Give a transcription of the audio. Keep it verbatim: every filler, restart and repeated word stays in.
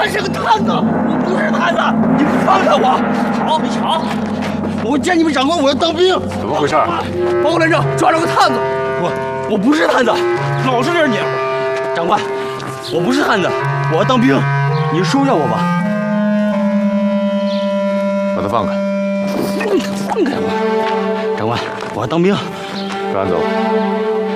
是个探子，我不是探子，你们放开我！好，你瞧，我见你们长官，我要当兵。 怎么回事？ 报告连长，抓着个探子。我我不是探子，老是这样撵我。长官，我不是探子，我要当兵，你收下我吧。 把他放开。 放开我！长官，我要当兵。 赶走。